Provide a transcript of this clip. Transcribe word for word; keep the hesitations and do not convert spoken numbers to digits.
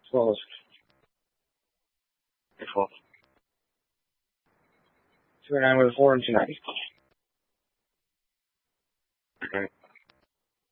Close. Default. two nine with a four and two ninety.